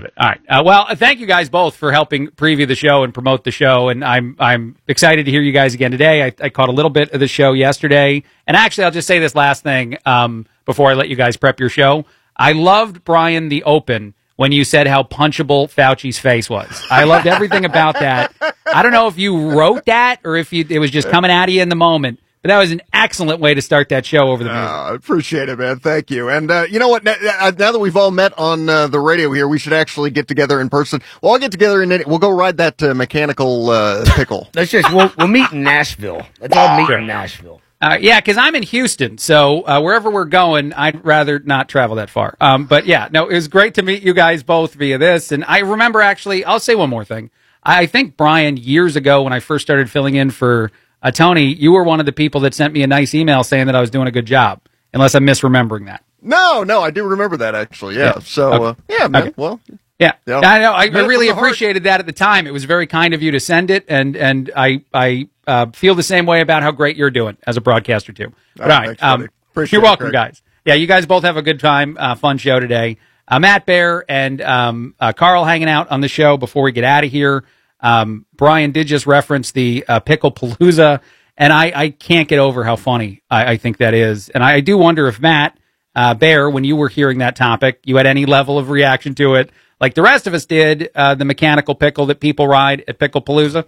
it. All right. Well, thank you guys both for helping preview the show and promote the show. And I'm excited to hear you guys again today. I caught a little bit of the show yesterday. And actually, I'll just say this last thing before I let you guys prep your show. I loved, Brian, the open when you said how punchable Fauci's face was. I loved everything about that. I don't know if you wrote that or if it was just coming out of you in the moment. But that was an excellent way to start that show over the music. I appreciate it, man. Thank you. And you know what? Now that we've all met on the radio here, we should actually get together in person. We'll all get together and we'll go ride that mechanical pickle. We'll meet in Nashville. Let's all meet in Nashville. Yeah, because I'm in Houston, so wherever we're going, I'd rather not travel that far. But yeah, no, it was great to meet you guys both via this. And I remember actually, I'll say one more thing. I think, Brian, years ago when I first started filling in for Tony, you were one of the people that sent me a nice email saying that I was doing a good job, unless I'm misremembering that. No, I do remember that, actually. Yeah. So, okay. Yeah, man. Okay. Well, yeah. You know, I know. I really appreciated that at the time. It was very kind of you to send it, and I feel the same way about how great you're doing as a broadcaster, too. But, all right. You're welcome, guys. Yeah, you guys both have a good time. Fun show today. Matt Bear and Carl hanging out on the show before we get out of here. Brian did just reference the Pickle Palooza, and I can't get over how funny I think that is. And I do wonder if Matt Bear, when you were hearing that topic, you had any level of reaction to it, like the rest of us did, the mechanical pickle that people ride at Pickle Palooza.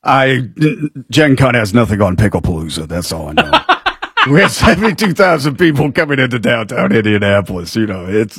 Gen Con has nothing on Pickle Palooza. That's all I know. We have 72,000 people coming into downtown Indianapolis. You know, it's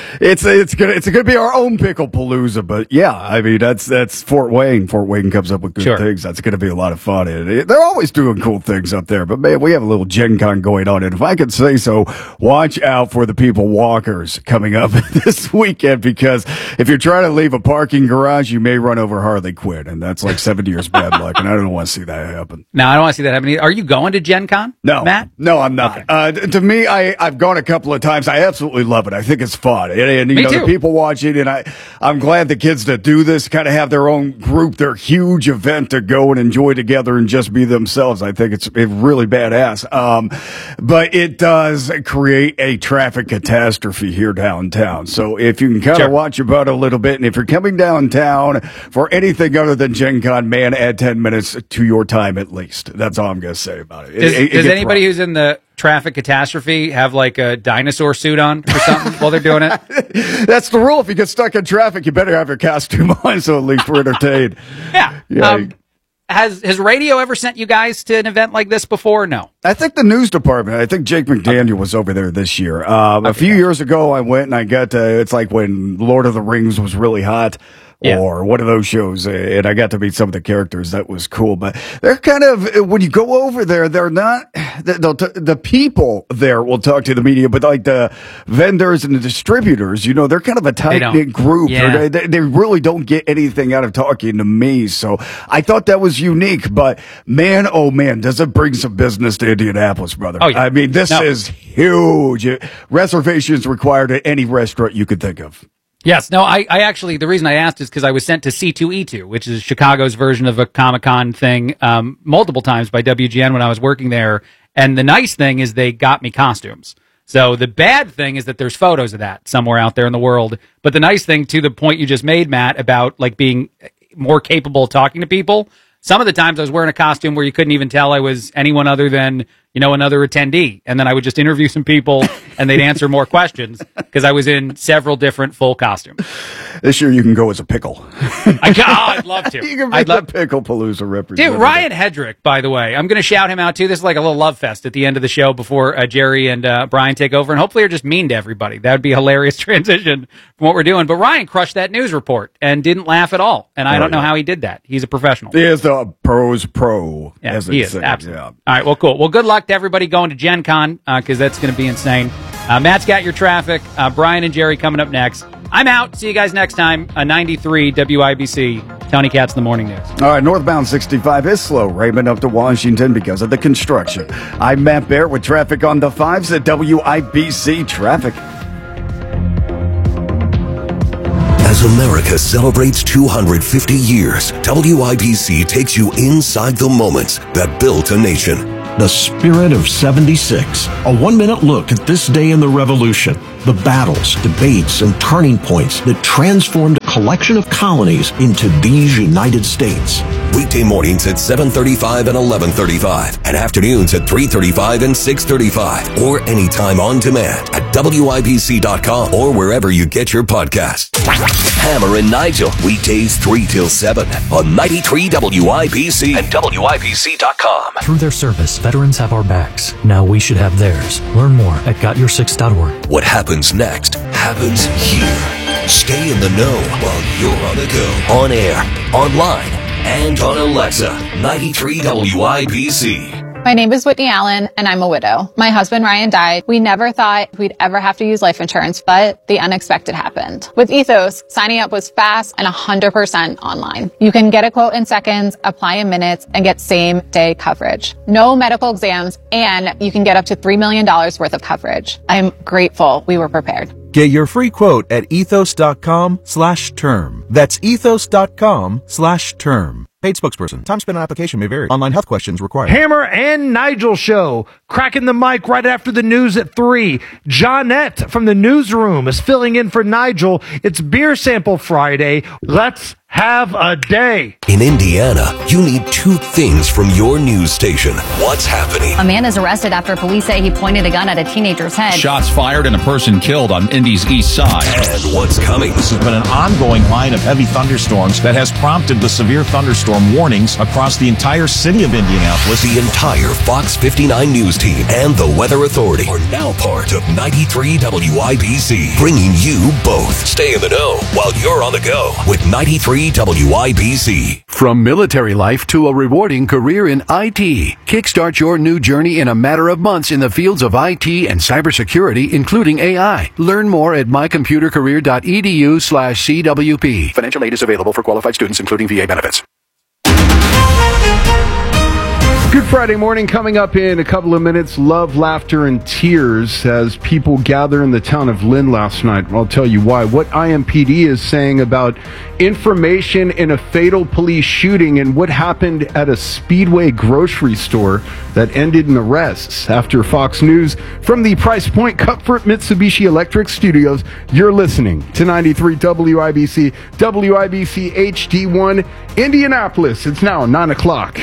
gonna be our own Pickle Palooza. But yeah, I mean that's Fort Wayne. Fort Wayne comes up with good things. That's gonna be a lot of fun. And they're always doing cool things up there. But man, we have a little Gen Con going on. And if I could say so, watch out for the people walkers coming up this weekend, because if you're trying to leave a parking garage, you may run over Harley Quinn, and that's like 7 years bad luck. And I don't want to see that happen. No, I don't want to see that happen either. Are you going to Gen Con? No, Matt? No, I'm not. Okay. To me, I've gone a couple of times. I absolutely love it. I think it's fun. And you know, the people watching, and I'm glad the kids that do this kind of have their own group, their huge event to go and enjoy together and just be themselves. I think it's really badass. But it does create a traffic catastrophe here downtown. So if you can kind of watch your butt a little bit, and if you're coming downtown for anything other than Gen Con, man, add 10 minutes to your time at least. That's all I'm going to say about it. Does anybody who's in the traffic catastrophe have like a dinosaur suit on or something while they're doing it? That's the rule. If you get stuck in traffic, you better have your costume on, so at least we're entertained. Yeah. Has radio ever sent you guys to an event like this before? No. I think the news department. I think Jake McDaniel was over there this year. A few years ago, I went and I got to, it's like when Lord of the Rings was really hot. Or one of those shows, and I got to meet some of the characters. That was cool. But they're kind of, when you go over there, they're not, the people there will talk to the media, but like the vendors and the distributors, you know, they're kind of a tight-knit group. Yeah. They really don't get anything out of talking to me. So I thought that was unique, but man, oh man, does it bring some business to Indianapolis, brother. Oh, yeah. I mean, this is huge. Reservations required at any restaurant you could think of. Yes. No, I actually, the reason I asked is because I was sent to C2E2, which is Chicago's version of a Comic-Con thing, multiple times by WGN when I was working there. And the nice thing is they got me costumes. So the bad thing is that there's photos of that somewhere out there in the world. But the nice thing, to the point you just made, Matt, about like being more capable of talking to people, some of the times I was wearing a costume where you couldn't even tell I was anyone other than, you know, another attendee. And then I would just interview some people and they'd answer more questions because I was in several different full costumes. This year you can go as a pickle. I'd love to. You can be the Pickle Palooza representative. Dude, Ryan Hedrick, by the way, I'm going to shout him out too. This is like a little love fest at the end of the show before Jerry and Brian take over. And hopefully they're just mean to everybody. That would be a hilarious transition from what we're doing. But Ryan crushed that news report and didn't laugh at all. And I don't know how he did that. He's a professional. He is the pro's pro. Yeah, he is. Absolutely. Yeah. All right, well, cool. Well, good luck to everybody going to Gen Con because that's going to be insane. Matt's got your traffic. Brian and Jerry coming up next. I'm out. See you guys next time. 93 WIBC. Tony Katz in the Morning News. All right, northbound 65 is slow. Raymond up to Washington because of the construction. I'm Matt Bear with traffic on the 5s at WIBC Traffic. As America celebrates 250 years, WIBC takes you inside the moments that built a nation. The Spirit of 76. A 1-minute look at this day in the revolution. The battles, debates, and turning points that transformed collection of colonies into these United States. Weekday mornings at 7:35 and 11:35, and afternoons at 3:35 and 6:35, or anytime on demand at WIBC.com or wherever you get your podcasts. Hammer and Nigel, weekdays 3 till 7 on 93 WIBC and WIBC.com. Through their service, veterans have our backs. Now we should have theirs. Learn more at GotYour6.org. What happens next happens here. Stay in the know while you're on the go. On air, online, and on Alexa. 93 WIBC. My name is Whitney Allen, and I'm a widow. My husband, Ryan, died. We never thought we'd ever have to use life insurance, but the unexpected happened. With Ethos, signing up was fast and 100% online. You can get a quote in seconds, apply in minutes, and get same-day coverage. No medical exams, and you can get up to $3 million worth of coverage. I'm grateful we were prepared. Get your free quote at ethos.com/term. That's ethos.com/term. Paid spokesperson. Time spent on application may vary. Online health questions required. Hammer and Nigel show. Cracking the mic right after the news at 3. Johnette from the newsroom is filling in for Nigel. It's Beer Sample Friday. Let's have a day. In Indiana, you need two things from your news station. What's happening? A man is arrested after police say he pointed a gun at a teenager's head. Shots fired and a person killed on Indy's east side. And what's coming? This has been an ongoing line of heavy thunderstorms that has prompted the severe thunderstorm warnings across the entire city of Indianapolis. The entire Fox 59 news team and the Weather Authority are now part of 93 WIBC, bringing you both. Stay in the know while you're on the go with 93 WIBC. From military life to a rewarding career in IT, kickstart your new journey in a matter of months in the fields of IT and cybersecurity, including AI. Learn more at mycomputercareer.edu/CWP. Financial aid is available for qualified students, including VA benefits. Good Friday morning coming up in a couple of minutes. Love, laughter, and tears as people gather in the town of Lynn last night. I'll tell you why. What IMPD is saying about information in a fatal police shooting and what happened at a Speedway grocery store that ended in arrests. After Fox News from the Price Point Comfort Mitsubishi Electric Studios, you're listening to 93 WIBC, WIBC HD1 Indianapolis. It's now 9 o'clock.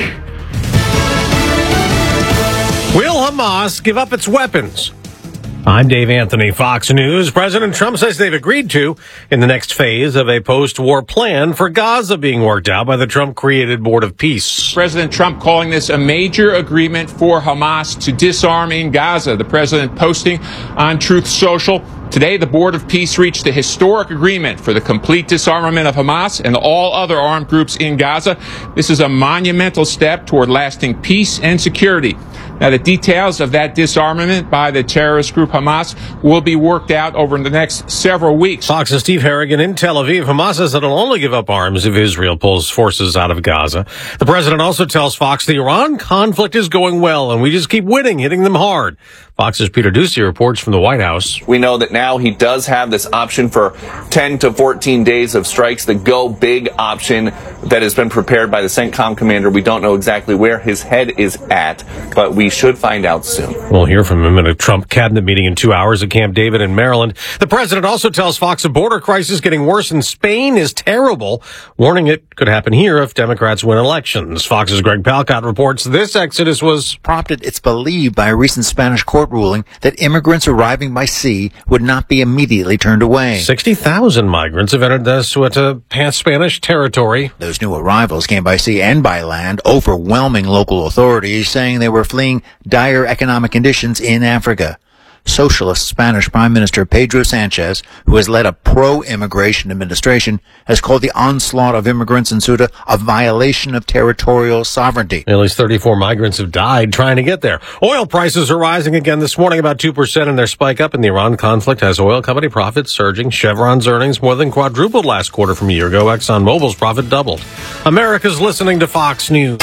Will Hamas give up its weapons? I'm Dave Anthony, Fox News. President Trump says they've agreed to in the next phase of a post-war plan for Gaza being worked out by the Trump-created Board of Peace. President Trump calling this a major agreement for Hamas to disarm in Gaza. The president posting on Truth Social. Today, the Board of Peace reached a historic agreement for the complete disarmament of Hamas and all other armed groups in Gaza. This is a monumental step toward lasting peace and security. Now, the details of that disarmament by the terrorist group Hamas will be worked out over the next several weeks. Fox's Steve Harrigan in Tel Aviv. Hamas says it'll only give up arms if Israel pulls forces out of Gaza. The president also tells Fox the Iran conflict is going well and we just keep winning, hitting them hard. Fox's Peter Ducey reports from the White House. We know that now he does have this option for 10 to 14 days of strikes, the go big option that has been prepared by the CENTCOM commander. We don't know exactly where his head is at, but we should find out soon. We'll hear from him in a Trump cabinet meeting in 2 hours at Camp David in Maryland. The president also tells Fox a border crisis getting worse in Spain is terrible, warning it could happen here if Democrats win elections. Fox's Greg Palcott reports this exodus was prompted, it's believed, by a recent Spanish court ruling that immigrants arriving by sea would not be immediately turned away. 60,000 migrants have entered the Ceuta Spanish territory. Those new arrivals came by sea and by land, overwhelming local authorities, saying they were fleeing dire economic conditions in Africa. Socialist Spanish Prime Minister Pedro Sanchez, who has led a pro-immigration administration, has called the onslaught of immigrants in Ceuta a violation of territorial sovereignty. At least 34 migrants have died trying to get there. Oil prices are rising again this morning, about 2% in their spike up in the Iran conflict has oil company profits surging. Chevron's earnings more than quadrupled last quarter from a year ago. ExxonMobil's profit doubled. America's listening to Fox News.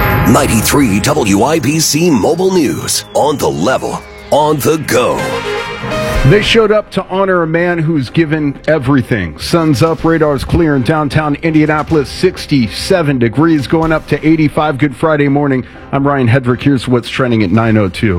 93 WIBC Mobile News. On the level. On the go. They showed up to honor a man who's given everything. Sun's up, radar's clear in downtown Indianapolis, 67 degrees, going up to 85. Good Friday morning. I'm Ryan Hedrick. Here's what's trending at 9:02.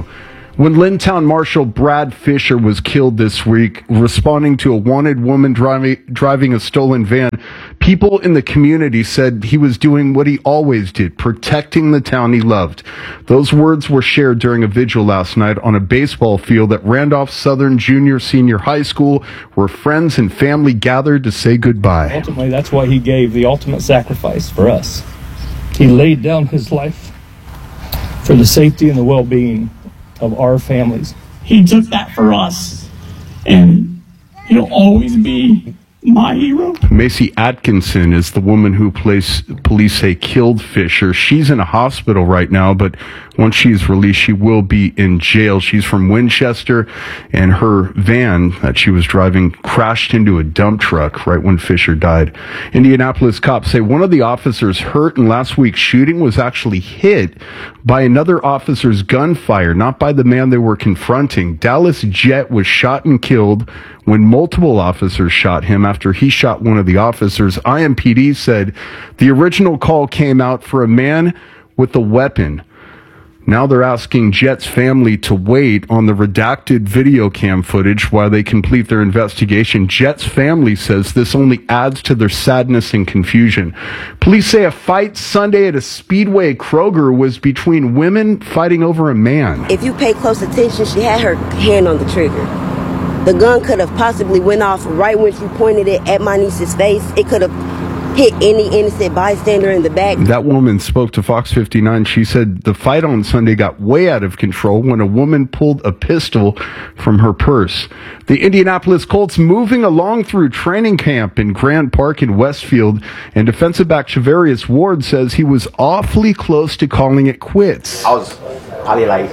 When Lintown Marshal Brad Fisher was killed this week, responding to a wanted woman driving a stolen van, people in the community said he was doing what he always did, protecting the town he loved. Those words were shared during a vigil last night on a baseball field at Randolph Southern Senior High School, where friends and family gathered to say goodbye. Ultimately, that's why he gave the ultimate sacrifice for us. He laid down his life for the safety and the well-being of our families. He took that for us, and he'll always be my hero. Macy Atkinson is the woman who police say killed Fisher. She's in a hospital right now, but once she's released, she will be in jail. She's from Winchester, and her van that she was driving crashed into a dump truck right when Fisher died. Indianapolis cops say one of the officers hurt in last week's shooting was actually hit by another officer's gunfire, not by the man they were confronting. Dallas Jett was shot and killed when multiple officers shot him after he shot one of the officers. IMPD said the original call came out for a man with a weapon. Now they're asking Jett's family to wait on the redacted video cam footage while they complete their investigation. Jett's family says this only adds to their sadness and confusion. Police say a fight Sunday at a Speedway Kroger was between women fighting over a man. If you pay close attention, she had her hand on the trigger. The gun could have possibly went off right when she pointed it at my niece's face. It could have hit any innocent bystander in the back. That woman spoke to Fox 59. She said the fight on Sunday got way out of control when a woman pulled a pistol from her purse. The Indianapolis Colts moving along through training camp in Grand Park in Westfield, and defensive back Shavarius Ward says he was awfully close to calling it quits. I was probably like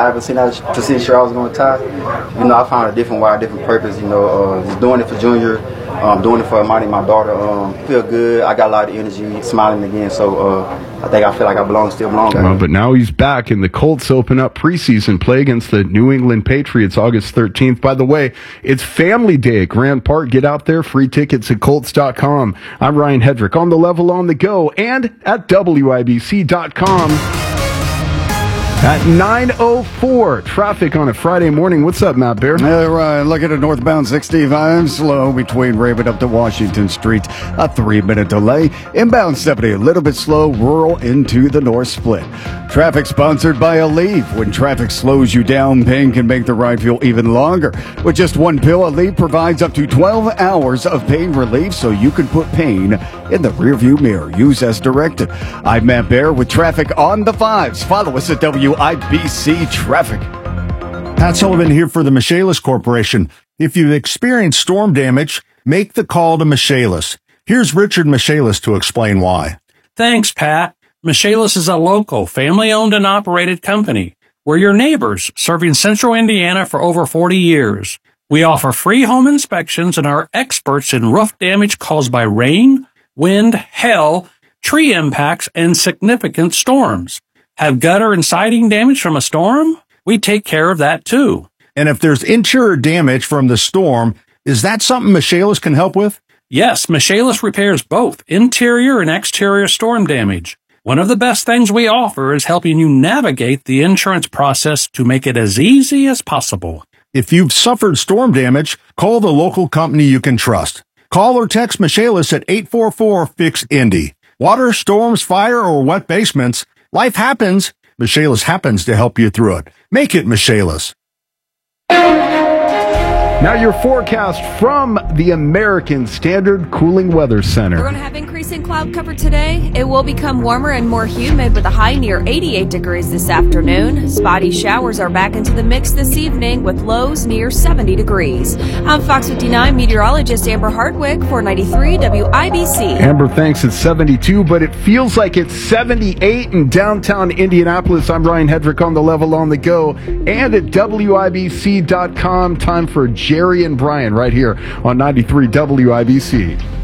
85% sure I was going to tie. You know, I found a different why, a different purpose. You know, just doing it for Junior, doing it for Amani, my daughter. Feel good. I got a lot of energy, smiling again. So I feel like I still belong. But now he's back, and the Colts open up preseason play against the New England Patriots August 13th. By the way, it's Family Day at Grand Park. Get out there. Free tickets at Colts.com. I'm Ryan Hedrick on the level, on the go, and at WIBC.com. At 9:04, traffic on a Friday morning. What's up, Matt Bear? Hey, Ryan. Look at a northbound 65, slow between Raven up to Washington Street. A 3-minute delay. Inbound 70, a little bit slow, rural into the north split. Traffic sponsored by Aleve. When traffic slows you down, pain can make the ride feel even longer. With just one pill, Aleve provides up to 12 hours of pain relief so you can put pain in the rearview mirror. Use as directed. I'm Matt Bear with traffic on the 5s. Follow us at WIBC Traffic. Pat Sullivan here for the Michaelis Corporation. If you've experienced storm damage, make the call to Michaelis. Here's Richard Michaelis to explain why. Thanks, Pat. Michaelis is a local, family-owned and operated company. We're your neighbors, serving Central Indiana for over 40 years. We offer free home inspections and are experts in roof damage caused by rain, wind, hail, tree impacts, and significant storms. Have gutter and siding damage from a storm? We take care of that too. And if there's interior damage from the storm, is that something Michaelis can help with? Yes, Michaelis repairs both interior and exterior storm damage. One of the best things we offer is helping you navigate the insurance process to make it as easy as possible. If you've suffered storm damage, call the local company you can trust. Call or text Michaelis at 844-FIX-INDY. Water, storms, fire, or wet basements, life happens. Michaelis happens to help you through it. Make it Michaelis. Now your forecast from the American Standard Cooling Weather Center. We're going to have increasing cloud cover today. It will become warmer and more humid with a high near 88 degrees this afternoon. Spotty showers are back into the mix this evening with lows near 70 degrees. I'm Fox 59 meteorologist Amber Hardwick for 93 WIBC. Amber, thanks. It's 72, but it feels like it's 78 in downtown Indianapolis. I'm Ryan Hedrick on the level, on the go, and at WIBC.com. Time for Jerry and Brian right here on 93 WIBC.